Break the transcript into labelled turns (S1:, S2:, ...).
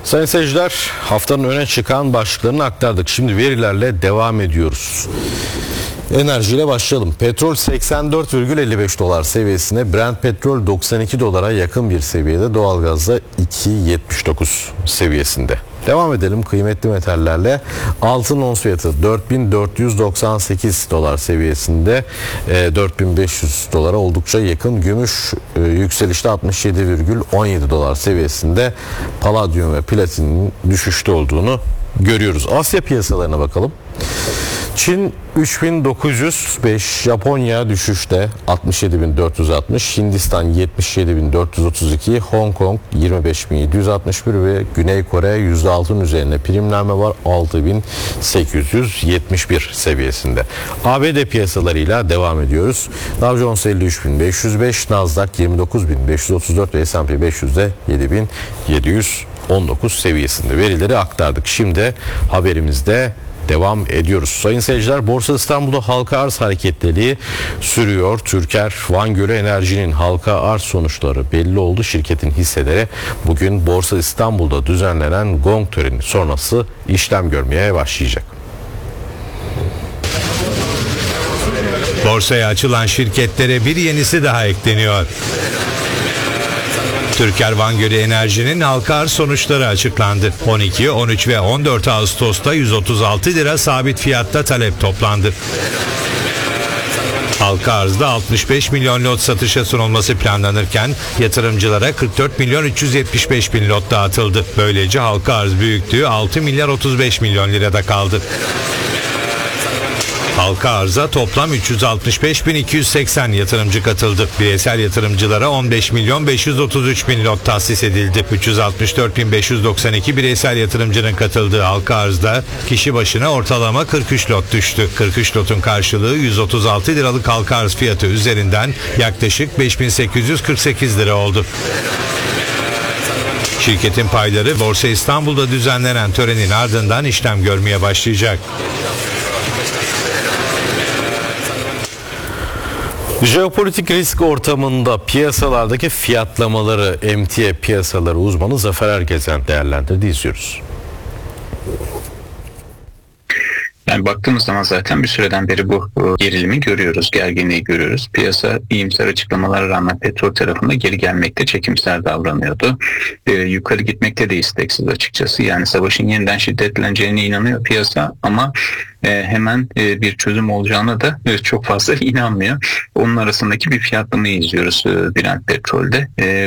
S1: Sayın seyirciler, haftanın öne çıkan başlıklarını aktardık. Şimdi verilerle devam ediyoruz. Enerjiyle başlayalım. Petrol 84,55 dolar seviyesinde, Brent petrol 92 dolara yakın bir seviyede, doğalgazda 2,79 seviyesinde. Devam edelim kıymetli metallerle. Altın ons fiyatı 4498 dolar seviyesinde, 4500 dolara oldukça yakın. Gümüş yükselişte 67,17 dolar seviyesinde. Paladyum ve platinin düşüşte olduğunu görüyoruz. Asya piyasalarına bakalım. Çin 3905, Japonya düşüşte 67.460, Hindistan 77.432, Hong Kong 25.761 ve Güney Kore %6'ın üzerine primlenme var, 6.871 seviyesinde. ABD piyasalarıyla devam ediyoruz. Dow Jones 53.505, Nasdaq 29.534 ve S&P 500'de 7.719 seviyesinde. Verileri aktardık. Şimdi haberimizde devam ediyoruz. Sayın seyirciler, Borsa İstanbul'da halka arz hareketliliği sürüyor. Türker Van Gölü Enerji'nin halka arz sonuçları belli oldu. Şirketin hisseleri bugün Borsa İstanbul'da düzenlenen gong töreni sonrası işlem görmeye başlayacak.
S2: Borsaya açılan şirketlere bir yenisi daha ekleniyor. Türker Van Gölü Enerji'nin halka arz sonuçları açıklandı. 12, 13 ve 14 Ağustos'ta 136 lira sabit fiyatta talep toplandı. Halka arzda 65 milyon lot satışa sunulması planlanırken yatırımcılara 44 milyon 375 bin lot dağıtıldı. Böylece halka arz büyüklüğü 6 milyar 35 milyon lirada kaldı. Halka arza toplam 365.280 yatırımcı katıldı. Bireysel yatırımcılara 15 milyon 533 bin lot tahsis edildi. 364.592 bireysel yatırımcının katıldığı halka arzda kişi başına ortalama 43 lot düştü. 43 lotun karşılığı 136 liralık halka arz fiyatı üzerinden yaklaşık 5.848 lira oldu. Şirketin payları Borsa İstanbul'da düzenlenen törenin ardından işlem görmeye başlayacak.
S1: Jeopolitik risk ortamında piyasalardaki fiyatlamaları emtia piyasaları uzmanı Zafer Ergezen değerlendirdi. İzliyoruz.
S3: Yani baktığımız zaman zaten bir süreden beri bu gerilimi görüyoruz, gerginliği görüyoruz. Piyasa iyimser açıklamalara rağmen petrol tarafında geri gelmekte, çekimser davranıyordu. Yukarı gitmekte de isteksiz açıkçası. Yani savaşın yeniden şiddetleneceğine inanıyor piyasa ama hemen bir çözüm olacağına da çok fazla inanmıyor. Onun arasındaki bir fiyatlamayı izliyoruz Brent petrolde.